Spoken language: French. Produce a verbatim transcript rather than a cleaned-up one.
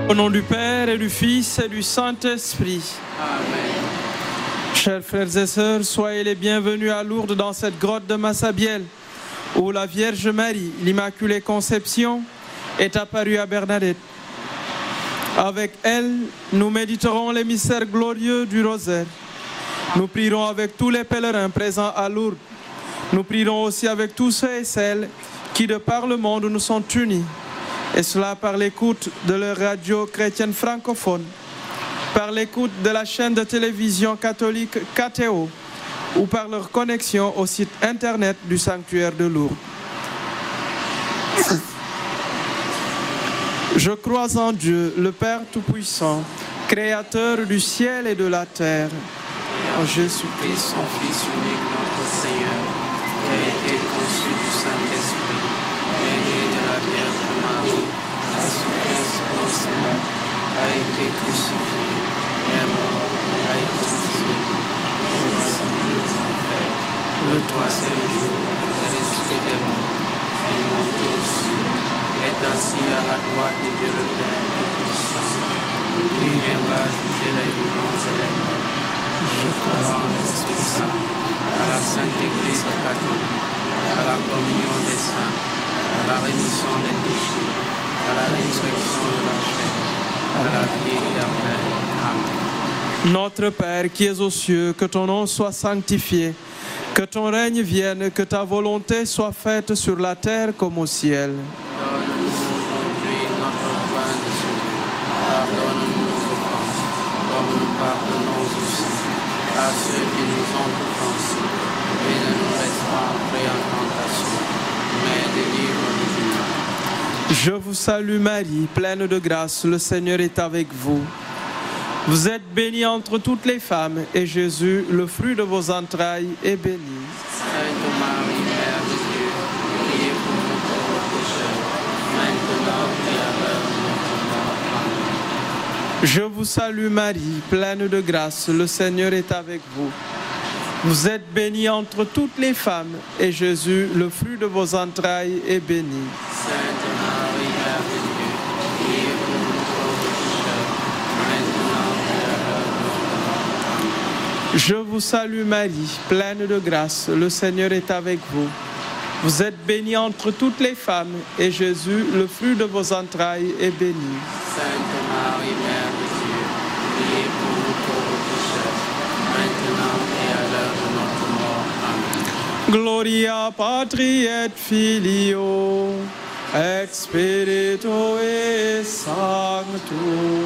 Au nom du Père et du Fils et du Saint-Esprit. Amen. Chers frères et sœurs, soyez les bienvenus à Lourdes dans cette grotte de Massabielle, où la Vierge Marie, l'Immaculée Conception, est apparue à Bernadette. Avec elle, nous méditerons les mystères glorieux du rosaire. Nous prierons avec tous les pèlerins présents à Lourdes. Nous prierons aussi avec tous ceux et celles qui, de par le monde, nous sont unis. Et cela par l'écoute de leur radio chrétienne francophone, par l'écoute de la chaîne de télévision catholique K T O ou par leur connexion au site internet du sanctuaire de Lourdes. Je crois en Dieu, le Père Tout-Puissant, Créateur du ciel et de la terre, en Jésus-Christ, son Fils unique, notre Seigneur, qui a été conçu du Saint-Esprit, né de la Vierge Marie, a souffert pour cela, a été crucifié, est mort, a été ressuscité, et descendu aux enfers. Le troisième jour, est ressuscité des morts, est monté au ciel, est assis à la droite de Dieu le Père Tout-Puissant. Il viendra juger les vivants et les morts. Je crois en l'Esprit Saint, à la Sainte Église catholique, à la communion des saints, à la rémission des péchés, à la résurrection de la chair, à la vie éternelle. Amen. Notre Père qui es aux cieux, que ton nom soit sanctifié, que ton règne vienne, que ta volonté soit faite sur la terre comme au ciel. Donne-nous aujourd'hui notre pain de ce jour. Pardonne-nous nos offenses, comme nous pardonnons aussi à ceux qui nous ont offensés. Et ne nous laisse pas entrer en tentation, mais délivre-nous du mal. Je vous salue Marie, pleine de grâce, le Seigneur est avec vous. Vous êtes bénie entre toutes les femmes, et Jésus, le fruit de vos entrailles, est béni. Sainte Marie, Mère de Dieu, priez pour nous pauvres pécheurs, maintenant et à l'heure de notre mort. Amen. Je vous salue Marie, pleine de grâce, le Seigneur est avec vous. Vous êtes bénie entre toutes les femmes, et Jésus, le fruit de vos entrailles, est béni. Sainte Marie, Mère de Dieu, priez pour nous pauvres pécheurs, maintenant et à l'heure de notre mort. Amen. Je vous salue Marie, pleine de grâce, le Seigneur est avec vous. Vous êtes bénie entre toutes les femmes, et Jésus, le fruit de vos entrailles, est béni. Sainte Marie, Mère de Dieu, priez pour nous pauvres pécheurs, maintenant et à l'heure de notre mort. Amen. Gloria Patri et Filio, et Spiritu Sancto.